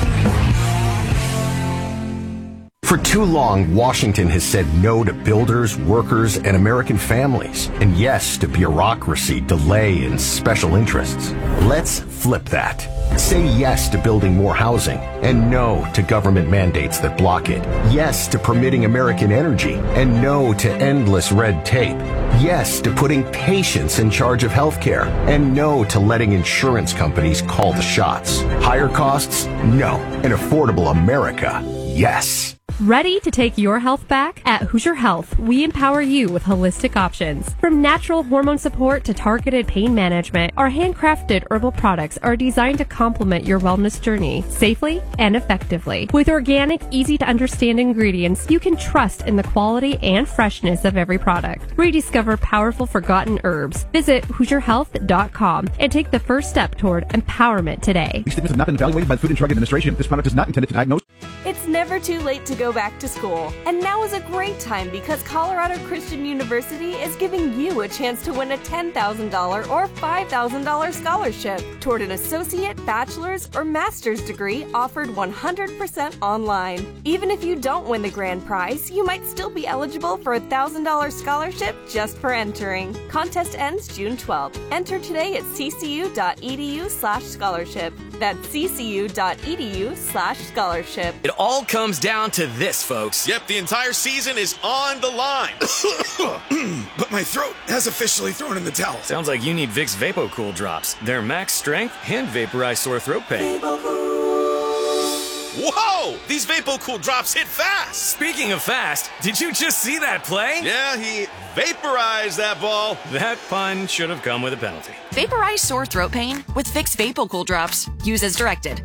For too long, Washington has said no to builders, workers, and American families, and yes to bureaucracy, delay, and special interests. Let's flip that. Say yes to building more housing, and no to government mandates that block it. Yes to permitting American energy, and no to endless red tape. Yes to putting patients in charge of healthcare, and no to letting insurance companies call the shots. Higher costs? No. An affordable America? Yes. Ready to take your health back? At Hoosier Health, we empower you with holistic options. From natural hormone support to targeted pain management, our handcrafted herbal products are designed to complement your wellness journey safely and effectively. With organic, easy-to-understand ingredients, you can trust in the quality and freshness of every product. Rediscover powerful forgotten herbs. Visit Hoosier Health dot com and take the first step toward empowerment today. These statements have not been evaluated by the Food and Drug Administration. This product is not intended to diagnose. It's never too late to go back to school. And now is a great time because Colorado Christian University is giving you a chance to win a ten thousand dollars or five thousand dollars scholarship toward an associate, bachelor's, or master's degree offered one hundred percent online. Even if you don't win the grand prize, you might still be eligible for a one thousand dollars scholarship just for entering. Contest ends June twelfth. Enter today at ccu.edu slash scholarship. That's ccu.edu slash scholarship. It all comes down to this, folks. Yep, the entire season is on the line. But my throat has officially thrown in the towel. Sounds like you need Vicks VapoCool drops. They're max strength and vaporize sore throat pain. Whoa! These VapoCool drops hit fast! Speaking of fast, did you just see that play? Yeah, he vaporized that ball. That pun should have come with a penalty. Vaporize sore throat pain with Vicks VapoCool drops. Use as directed.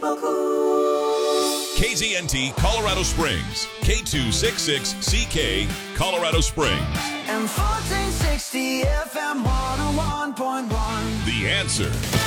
K Z N T Colorado Springs, K two sixty-six C K Colorado Springs. And fourteen sixty F M one oh one point one. The Answer.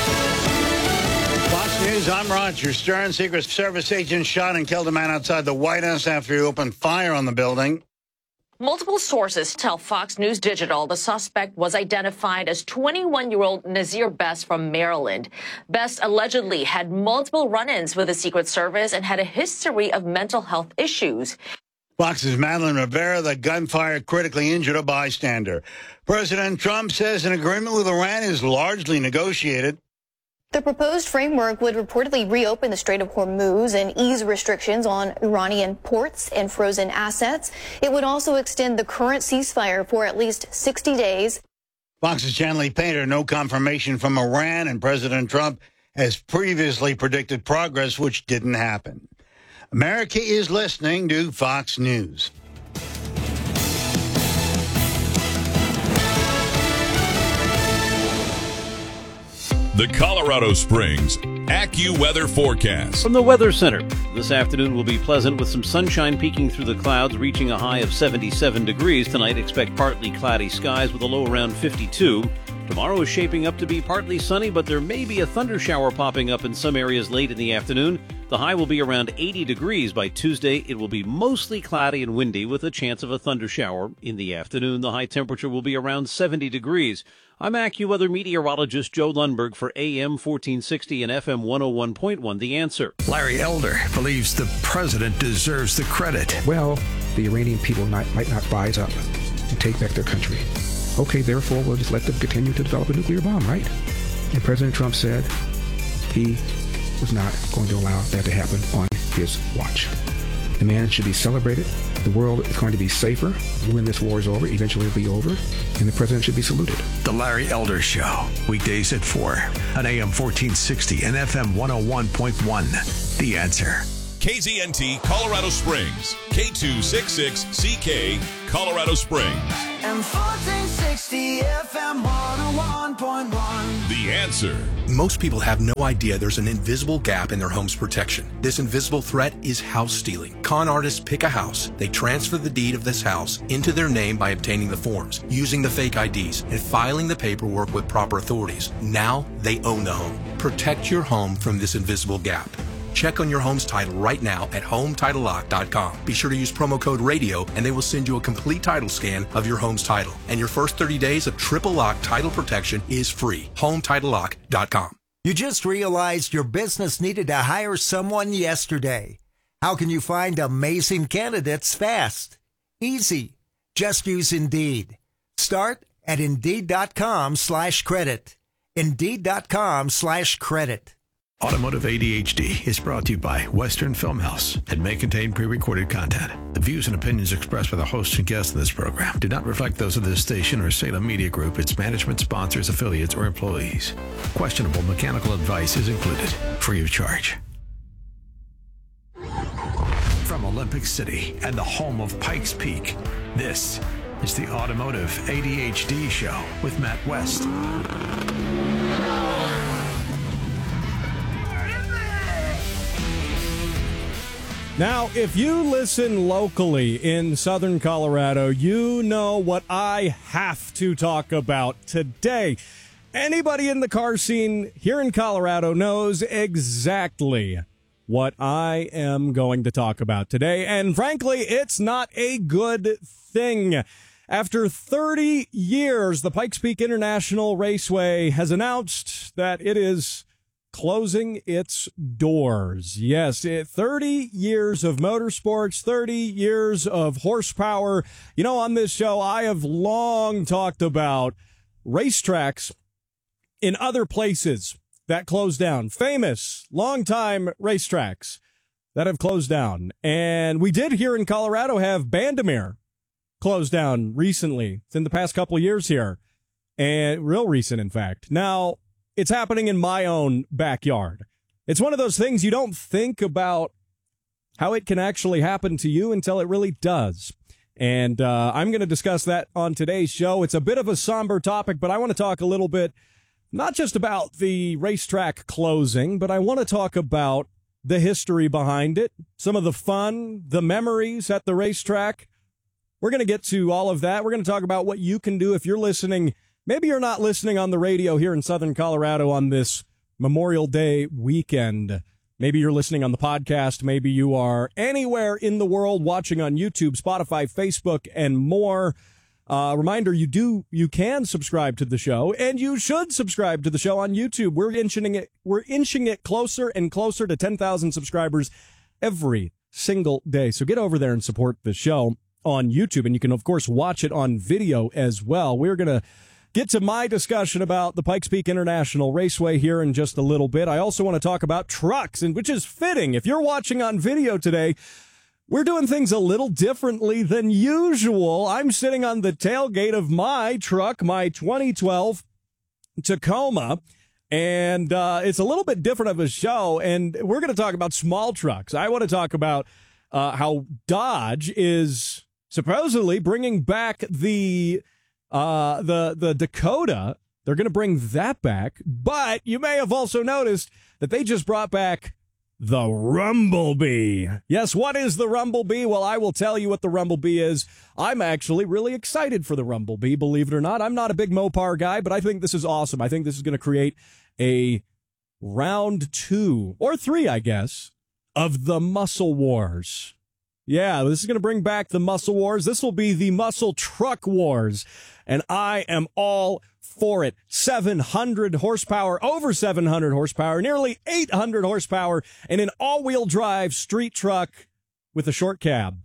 Fox News, I'm Roger Stern. Secret Service agent shot and killed a man outside the White House after he opened fire on the building. Multiple sources tell Fox News Digital the suspect was identified as twenty-one-year-old Nazir Best from Maryland. Best allegedly had multiple run-ins with the Secret Service and had a history of mental health issues. Fox's Madeline Rivera, the gunfire critically injured a bystander. President Trump says an agreement with Iran is largely negotiated. The proposed framework would reportedly reopen the Strait of Hormuz and ease restrictions on Iranian ports and frozen assets. It would also extend the current ceasefire for at least sixty days. Fox's Chanley Painter, no confirmation from Iran, and President Trump has previously predicted progress, which didn't happen. America is listening to Fox News. The Colorado Springs AccuWeather Forecast. From the Weather Center, this afternoon will be pleasant with some sunshine peeking through the clouds, reaching a high of seventy-seven degrees. Tonight, expect partly cloudy skies with a low around fifty-two. Tomorrow is shaping up to be partly sunny, but there may be a thunder shower popping up in some areas late in the afternoon. The high will be around eighty degrees by Tuesday. It will be mostly cloudy and windy with a chance of a thunder shower. In the afternoon, the high temperature will be around seventy degrees. I'm AccuWeather meteorologist Joe Lundberg for A M fourteen sixty and F M one oh one point one, The Answer. Larry Elder believes the president deserves the credit. Well, the Iranian people might, might not rise up and take back their country. Okay, therefore, we'll just let them continue to develop a nuclear bomb, right? And President Trump said he was not going to allow that to happen on his watch. The man should be celebrated. The world is going to be safer when this war is over. Eventually it'll be over. And the president should be saluted. The Larry Elder Show, weekdays at four on A M fourteen sixty and F M one oh one point one. The Answer. K Z N T Colorado Springs, K two sixty-six C K, Colorado Springs. And fourteen sixty F M one oh one point one. The Answer. Most people have no idea there's an invisible gap in their home's protection. This invisible threat is house stealing. Con artists pick a house. They transfer the deed of this house into their name by obtaining the forms, using the fake I Ds, and filing the paperwork with proper authorities. Now they own the home. Protect your home from this invisible gap. Check on your home's title right now at home title lock dot com. Be sure to use promo code RADIO and they will send you a complete title scan of your home's title. And your first thirty days of triple lock title protection is free. home title lock dot com. You just realized your business needed to hire someone yesterday. How can you find amazing candidates fast? Easy. Just use Indeed. Start at Indeed.com slash credit. Indeed.com slash credit. Automotive A D H D is brought to you by Western Film House and may contain pre-recorded content. The views and opinions expressed by the hosts and guests of this program do not reflect those of this station or Salem Media Group, its management, sponsors, affiliates, or employees. Questionable mechanical advice is included, free of charge. From Olympic City and the home of Pikes Peak, this is the Automotive A D H D Show with Matt West. Now, if you listen locally in southern Colorado, you know what I have to talk about today. Anybody in the car scene here in Colorado knows exactly what I am going to talk about today. And frankly, it's not a good thing. After thirty years, the Pikes Peak International Raceway has announced that it is closing its doors. Yes, it, thirty years of motorsports, thirty years of horsepower. You know, on this show, I have long talked about racetracks in other places that closed down. Famous, long-time racetracks that have closed down. And we did here in Colorado have Bandimere closed down recently. It's in the past couple of years here. And real recent, in fact. Now, it's happening in my own backyard. It's one of those things you don't think about how it can actually happen to you until it really does. And uh, I'm going to discuss that on today's show. It's a bit of a somber topic, but I want to talk a little bit, not just about the racetrack closing, but I want to talk about the history behind it, some of the fun, the memories at the racetrack. We're going to get to all of that. We're going to talk about what you can do if you're listening. Maybe you're not listening on the radio here in southern Colorado on this Memorial Day weekend. Maybe you're listening on the podcast. Maybe you are anywhere in the world watching on YouTube, Spotify, Facebook, and more. Uh, reminder, you do, you can subscribe to the show, and you should subscribe to the show on YouTube. We're inching it, we're inching it closer and closer to ten thousand subscribers every single day. So get over there and support the show on YouTube, and you can, of course, watch it on video as well. We're going to get to my discussion about the Pikes Peak International Raceway here in just a little bit. I also want to talk about trucks, and which is fitting. If you're watching on video today, we're doing things a little differently than usual. I'm sitting on the tailgate of my truck, my twenty twelve Tacoma, and uh, it's a little bit different of a show, and we're going to talk about small trucks. I want to talk about uh, how Dodge is supposedly bringing back the Uh, the, the Dakota. They're going to bring that back. But you may have also noticed that they just brought back the Rumblebee. Yes, what is the Rumblebee? Well, I will tell you what the Rumblebee is. I'm actually really excited for the Rumblebee, believe it or not. I'm not a big Mopar guy, but I think this is awesome. I think this is going to create a round two, or three, I guess, of the Muscle Wars. Yeah, this is going to bring back the Muscle Wars. This will be the Muscle Truck Wars, and I am all for it. seven hundred horsepower, over seven hundred horsepower, nearly eight hundred horsepower, and an all-wheel drive street truck with a short cab.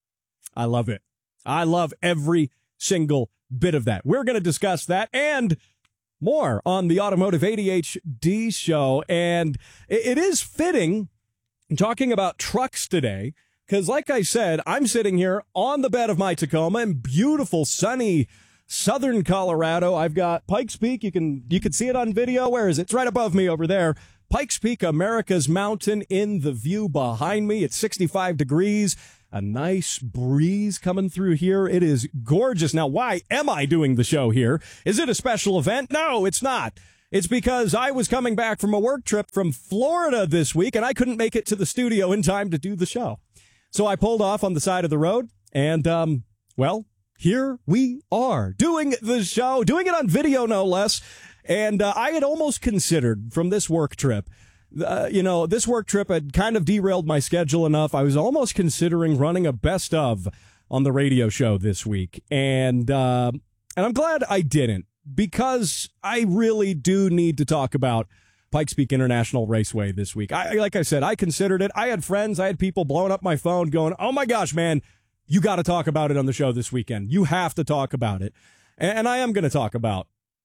I love it. I love every single bit of that. We're going to discuss that and more on the Automotive A D H D show, and it is fitting talking about trucks today, because like I said, I'm sitting here on the bed of my Tacoma in beautiful, sunny southern Colorado. I've got Pikes Peak. You can you can see it on video. Where is it? It's right above me over there. Pikes Peak, America's mountain, in the view behind me. It's sixty-five degrees. A nice breeze coming through here. It is gorgeous. Now, why am I doing the show here? Is it a special event? No, it's not. It's because I was coming back from a work trip from Florida this week, and I couldn't make it to the studio in time to do the show. So I pulled off on the side of the road, and, um, well, here we are doing the show, doing it on video, no less. And uh, I had almost considered from this work trip, uh, you know, this work trip had kind of derailed my schedule enough. I was almost considering running a best of on the radio show this week. And, uh, and I'm glad I didn't, because I really do need to talk about Pikes Peak International Raceway this week. I, like I said, I considered it. I had friends, I had people blowing up my phone going, oh my gosh, man, you got to talk about it on the show this weekend. You have to talk about it. And, and I am going to talk about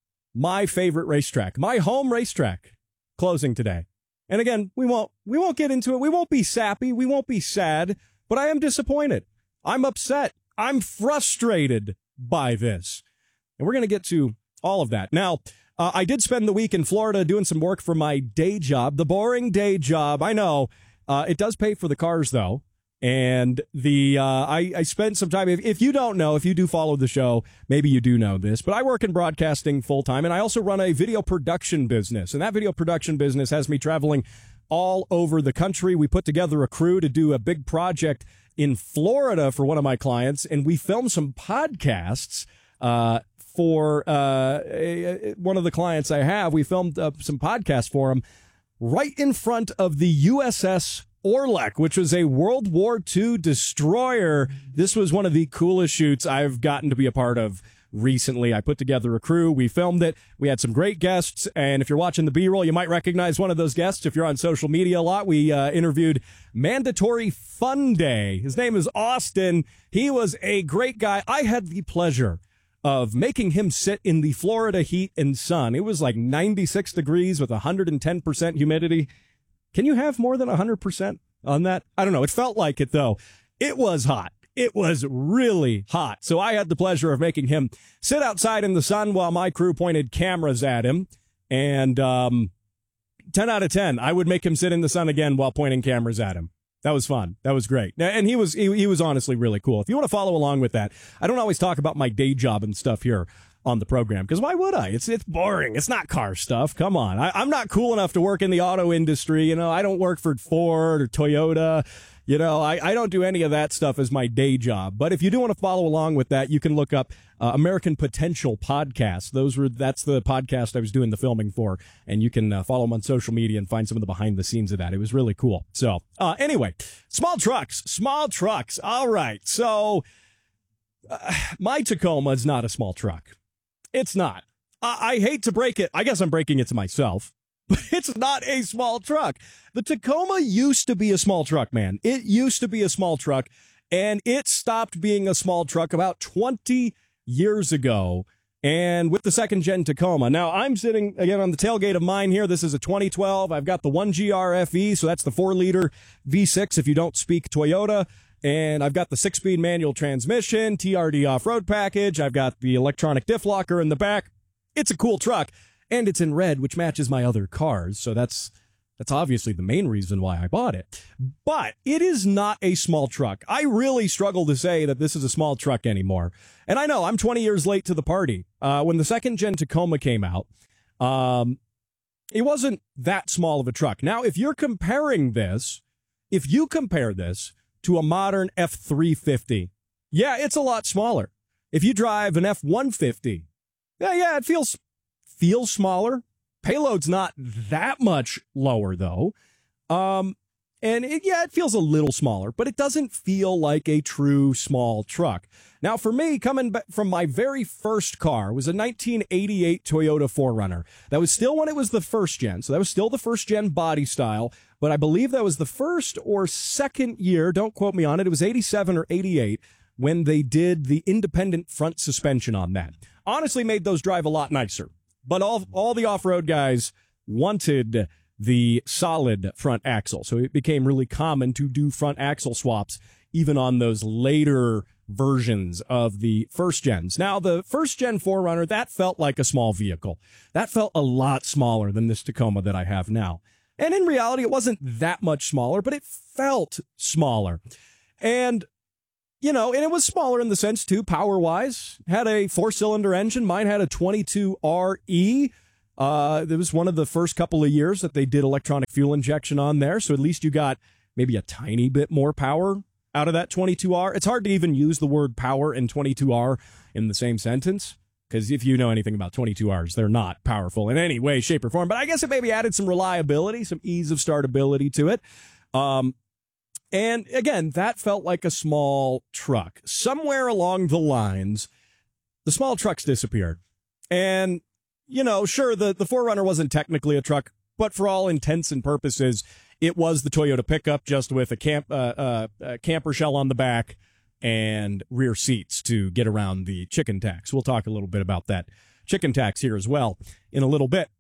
my favorite racetrack, my home racetrack, closing today. And again, we won't, we won't get into it. We won't be sappy. We won't be sad, but I am disappointed. I'm upset. I'm frustrated by this. And we're going to get to all of that. Now, uh, I did spend the week in Florida doing some work for my day job, the boring day job. I know, uh, it does pay for the cars though. And the, uh, I, I spent some time, if, if you don't know, if you do follow the show, maybe you do know this, but I work in broadcasting full time, and I also run a video production business. And that video production business has me traveling all over the country. We put together a crew to do a big project in Florida for one of my clients, and we filmed some podcasts, uh, for, uh, a, a, one of the clients I have. We filmed uh, some podcasts for him right in front of the U S S Orlek, which was a World War Two destroyer. This was one of the coolest shoots I've gotten to be a part of recently. I put together a crew. We filmed it. We had some great guests. And if you're watching the B-roll, you might recognize one of those guests. If you're on social media a lot, we uh, interviewed Mandatory Fun Day. His name is Austin. He was a great guy. I had the pleasure of making him sit in the Florida heat and sun. It was like ninety-six degrees with one hundred ten percent humidity. Can you have more than one hundred percent on that? I don't know. It felt like it, though. It was hot. It was really hot. So I had the pleasure of making him sit outside in the sun while my crew pointed cameras at him. And um, ten out of ten, I would make him sit in the sun again while pointing cameras at him. That was fun. That was great. And he was he, he was honestly really cool. If you want to follow along with that, I don't always talk about my day job and stuff here on the program, because why would I? It's it's boring. It's not car stuff. Come on. I, I'm not cool enough to work in the auto industry. You know, I don't work for Ford or Toyota. You know, I, I don't do any of that stuff as my day job. But if you do want to follow along with that, you can look up uh, American Potential Podcast. Those were that's the podcast I was doing the filming for, and you can uh, follow them on social media and find some of the behind the scenes of that. It was really cool. So uh, anyway, small trucks, small trucks. All right. So uh, my Tacoma is not a small truck. It's not. I, I hate to break it. I guess I'm breaking it to myself, but it's not a small truck. The Tacoma used to be a small truck, man. It used to be a small truck, and it stopped being a small truck about twenty years ago. And with the second gen Tacoma, now I'm sitting again on the tailgate of mine here. This is a twenty twelve. I've got the one G R F E, so that's the four liter V six if you don't speak Toyota. And I've got the six-speed manual transmission, T R D off-road package. I've got the electronic diff locker in the back. It's a cool truck, and it's in red, which matches my other cars. So that's that's obviously the main reason why I bought it. But it is not a small truck. I really struggle to say that this is a small truck anymore. And I know I'm twenty years late to the party. Uh, when the second-gen Tacoma came out, um, It wasn't that small of a truck. Now, if you're comparing this, if you compare this to a modern F three fifty, yeah, it's a lot smaller. If you drive an F one fifty, yeah, yeah, it feels feels smaller. Payload's not that much lower, though. Um, and it, yeah, it feels a little smaller, but it doesn't feel like a true small truck. Now, for me, coming back from my very first car was a nineteen eighty-eight Toyota four runner. That was still when it was the first gen. So that was still the first gen body style, but I believe that was the first or second year, don't quote me on it, it was eighty-seven or eighty-eight, when they did the independent front suspension on that. Honestly, made those drive a lot nicer. But all all the off-road guys wanted the solid front axle. So it became really common to do front axle swaps, even on those later versions of the first gens. Now, the first gen four runner, that felt like a small vehicle. That felt a lot smaller than this Tacoma that I have now. And in reality, it wasn't that much smaller, but it felt smaller. And you know, and it was smaller in the sense, too, power-wise. Had a four-cylinder engine. Mine had a twenty-two R E. Uh, it was one of the first couple of years that they did electronic fuel injection on there, so at least you got maybe a tiny bit more power out of that twenty-two R. It's hard to even use the word power and twenty-two R in the same sentence, because if you know anything about twenty-two Rs, they're not powerful in any way, shape, or form. But I guess it maybe added some reliability, some ease of startability to it. Um And again, that felt like a small truck. Somewhere along the lines, the small trucks disappeared. And, you know, sure, the, the four runner wasn't technically a truck, but for all intents and purposes, it was the Toyota pickup just with a camp, uh, uh, a camper shell on the back and rear seats to get around the chicken tax. We'll talk a little bit about that chicken tax here as well in a little bit.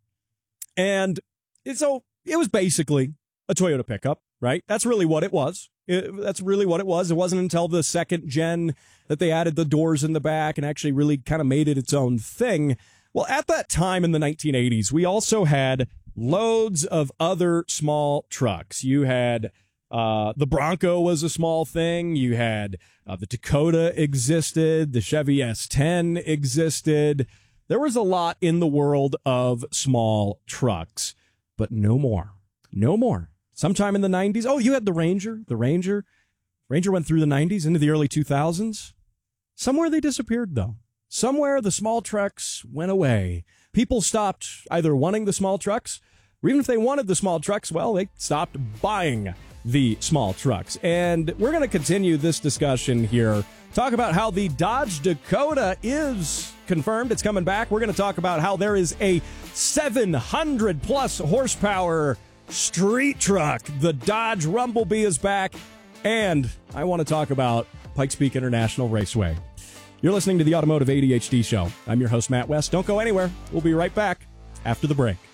And so it was basically a Toyota pickup. Right? That's really what it was. It, that's really what it was. It wasn't until the second gen that they added the doors in the back and actually really kind of made it its own thing. Well, at that time in the nineteen eighties, we also had loads of other small trucks. You had uh, the Bronco was a small thing. You had uh, the Dakota existed. The Chevy S ten existed. There was a lot in the world of small trucks, but no more. No more. Sometime in the nineties. Oh, you had the Ranger. The Ranger. Ranger went through the nineties into the early two thousands. Somewhere they disappeared, though. Somewhere the small trucks went away. People stopped either wanting the small trucks, or even if they wanted the small trucks, well, they stopped buying the small trucks. And we're going to continue this discussion here. Talk about how the Dodge Dakota is confirmed. It's coming back. We're going to talk about how there is a seven hundred plus horsepower street truck. The Dodge Rumblebee is back, and I want to talk about Pikes Peak International Raceway. You're listening to the Automotive A D H D Show. I'm your host, Matt West. Don't go anywhere. We'll be right back after the break.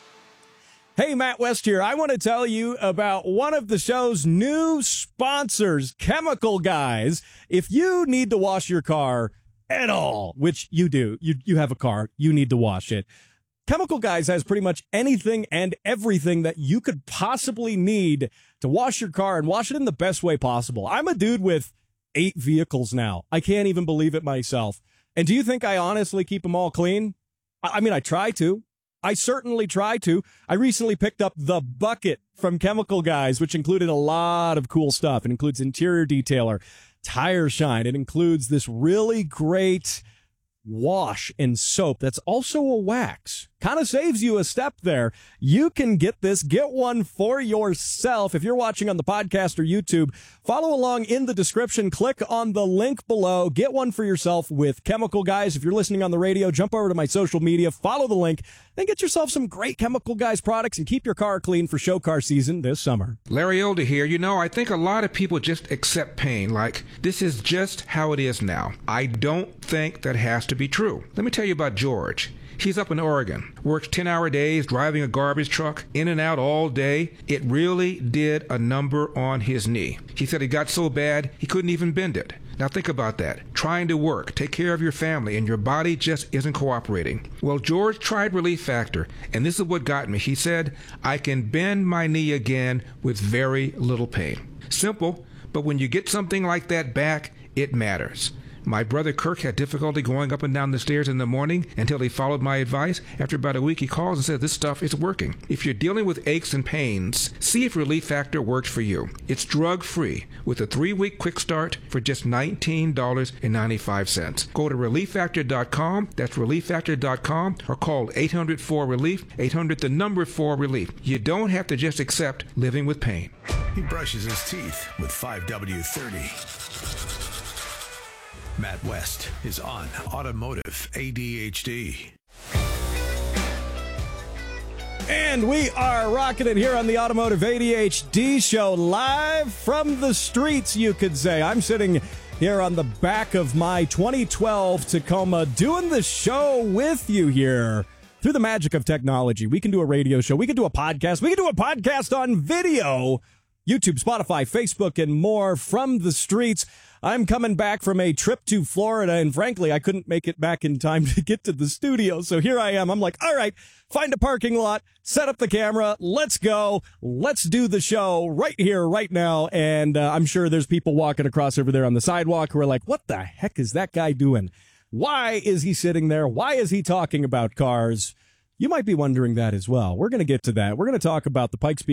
Hey, Matt West here. I want to tell you about one of the show's new sponsors, Chemical Guys. If you need to wash your car at all, which you do, you, you have a car, you need to wash it. Chemical Guys has pretty much anything and everything that you could possibly need to wash your car and wash it in the best way possible. I'm a dude with eight vehicles now. I can't even believe it myself. And do you think I honestly keep them all clean? I mean, I try to. I certainly try to. I recently picked up the Bucket from Chemical Guys, which included a lot of cool stuff. It includes interior detailer, tire shine. It includes this really great wash and soap that's also a wax. Kind of saves you a step there. You can get this. Get one for yourself. If you're watching on the podcast or YouTube, follow along in the description. Click on the link below. Get one for yourself with Chemical Guys. If you're listening on the radio, jump over to my social media, follow the link, then get yourself some great Chemical Guys products and keep your car clean for show car season this summer. Larry Elder here. You know, I think a lot of people just accept pain. Like, this is just how it is now. I don't think that has to be true. Let me tell you about George. He's up in Oregon, works ten-hour days, driving a garbage truck, in and out all day. It really did a number on his knee. He said it got so bad, he couldn't even bend it. Now think about that. Trying to work, take care of your family, and your body just isn't cooperating. Well, George tried Relief Factor, and this is what got me. He said, I can bend my knee again with very little pain. Simple, but when you get something like that back, it matters. My brother Kirk had difficulty going up and down the stairs in the morning until he followed my advice. After about a week, he calls and says, this stuff is working. If you're dealing with aches and pains, see if Relief Factor works for you. It's drug-free with a three-week quick start for just nineteen dollars and ninety-five cents. Go to relief factor dot com, that's relief factor dot com, or call eight hundred four relief, eight hundred the number four relief. You don't have to just accept living with pain. He brushes his teeth with five W thirty. Matt West is on Automotive A D H D. And we are rocking it here on the Automotive A D H D show, live from the streets, you could say. I'm sitting here on the back of my twenty twelve Tacoma doing the show with you here. Through the magic of technology, we can do a radio show, we can do a podcast, we can do a podcast on video, YouTube, Spotify, Facebook, and more from the streets. I'm coming back from a trip to Florida, and frankly, I couldn't make it back in time to get to the studio. So here I am. I'm like, all right, find a parking lot, set up the camera, let's go. Let's do the show right here, right now. And uh, I'm sure there's people walking across over there on the sidewalk who are like, what the heck is that guy doing? Why is he sitting there? Why is he talking about cars? You might be wondering that as well. We're going to get to that. We're going to talk about the Pikes Peak